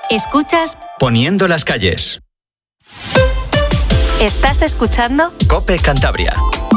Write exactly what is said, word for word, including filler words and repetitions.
Escuchas Poniendo las calles. ¿Estás escuchando? COPE Cantabria.